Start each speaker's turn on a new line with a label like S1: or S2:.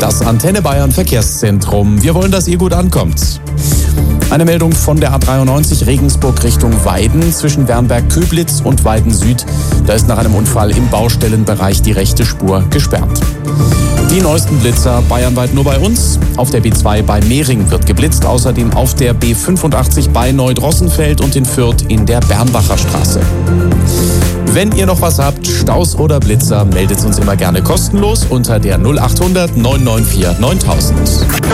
S1: Das Antenne Bayern Verkehrszentrum. Wir wollen, dass ihr gut ankommt. Eine Meldung von der A93 Regensburg Richtung Weiden zwischen Wernberg-Köblitz und Weiden Süd. Da ist nach einem Unfall im Baustellenbereich die rechte Spur gesperrt. Die neuesten Blitzer bayernweit nur bei uns. Auf der B2 bei Mehring wird geblitzt, außerdem auf der B85 bei Neudrossenfeld und in Fürth in der Bernbacher Straße. Wenn ihr noch was habt, Staus oder Blitzer, meldet uns immer gerne kostenlos unter der 0800 994 9000.